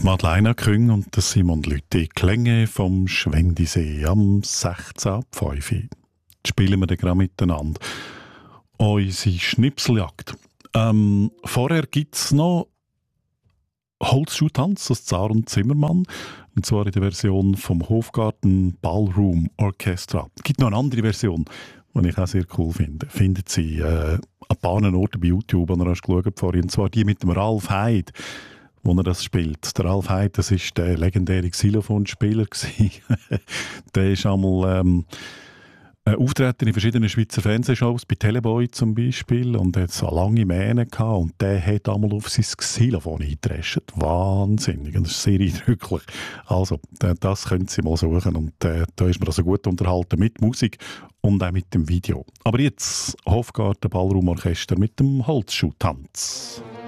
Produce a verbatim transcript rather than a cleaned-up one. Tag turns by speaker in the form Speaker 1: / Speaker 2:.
Speaker 1: Madeleine Küng und der Simon Lüthi. Klänge vom Schwendisee am sechzehn Uhr fünf. Spielen wir dann gerade miteinander. Unsere Schnipseljagd. Ähm, vorher gibt es noch Holzschuhtanz, das Zar und Zimmermann. Und zwar in der Version vom Hofgarten Ballroom Orchestra. Es gibt noch eine andere Version, die ich auch sehr cool finde. Findet sie äh, an ein paar Orten bei YouTube, wo ihr hast geschaut vorhin. Und zwar die mit dem Ralf Heid, wo er das spielt. Der Ralf Heid, das war der legendäre Xylophonspieler. Der ist einmal ähm, äh, auftreten in verschiedenen Schweizer Fernsehshows, bei Teleboy zum Beispiel, und hat so lange Mähne gehabt, und der hat einmal auf sein Xylophon eingetrescht. Wahnsinnig, und das ist sehr eindrücklich. Also, das können Sie mal suchen, und äh, da ist man also gut unterhalten mit Musik und auch mit dem Video. Aber jetzt Hofgarten Ballroom Orchester mit dem Holzschuhtanz.